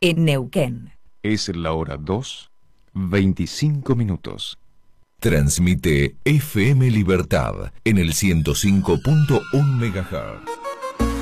en Neuquén. Es la hora 2:25. Transmite FM Libertad en el 105.1 MHz.